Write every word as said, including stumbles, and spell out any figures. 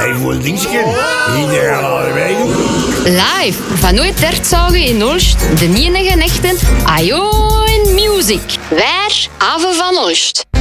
Even voor het dingetje. Iedereen gaat allebei doen. Live van Nooit Tertzagen in Olst. De enige echte Ajo en Music. Waar Ave van Olst.